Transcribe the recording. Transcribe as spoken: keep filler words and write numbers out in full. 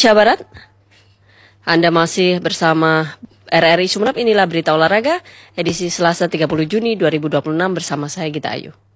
Indonesia Barat. Anda masih bersama R R I Sumeneb. Inilah berita olahraga edisi Selasa tiga puluh Juni dua ribu dua puluh enam bersama saya Gita Ayu.